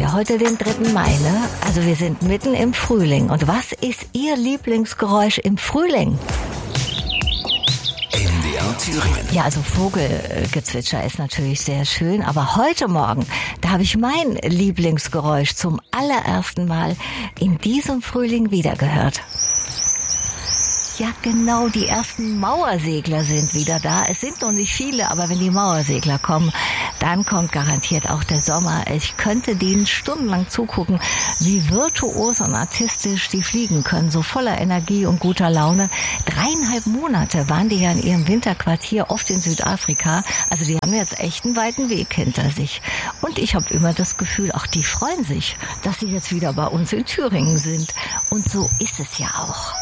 ja heute den 3. Mai, ne? Also wir sind mitten im Frühling. Und was ist Ihr Lieblingsgeräusch im Frühling? NDR Thüringen. Ja, also Vogelgezwitscher ist natürlich sehr schön, aber heute Morgen, da habe ich mein Lieblingsgeräusch zum allerersten Mal in diesem Frühling wiedergehört. Ja, genau, die ersten Mauersegler sind wieder da. Es sind noch nicht viele, aber wenn die Mauersegler kommen, dann kommt garantiert auch der Sommer. Ich könnte denen stundenlang zugucken, wie virtuos und artistisch die fliegen können, so voller Energie und guter Laune. 3,5 Monate waren die ja in ihrem Winterquartier, oft in Südafrika. Also die haben jetzt echt einen weiten Weg hinter sich. Und ich habe immer das Gefühl, auch die freuen sich, dass sie jetzt wieder bei uns in Thüringen sind. Und so ist es ja auch.